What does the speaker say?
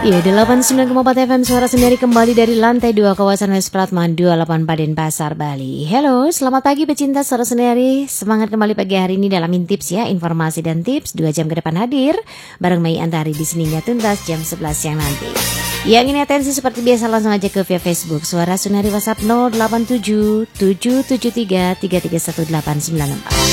Iya, 89,4 FM Suara Sendiri kembali dari lantai 2 kawasan West Pratman 284 Denpasar, Bali. Halo, selamat pagi pecinta Suara Sendiri. Semangat kembali pagi hari ini dalam Tips ya. Informasi dan tips 2 jam ke depan hadir bareng Mei Antari di Seningnya Tuntas jam 11 siang nanti. Yang ini atensi seperti biasa langsung aja ke via Facebook Suara Sendiri WhatsApp 087 773 331 894.